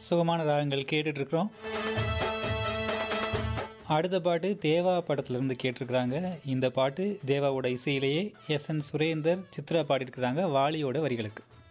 சுகமான ராகங்கள் கேட்டுட்ருக்குறோம். அடுத்த பாட்டு தேவா படத்துலேருந்து கேட்டிருக்கிறாங்க. இந்த பாட்டு தேவாவோட இசையிலேயே எஸ்.என். சுரேந்தர், சித்ரா பாடியிருக்கிறாங்க வாலியோட வரிகளுக்கு.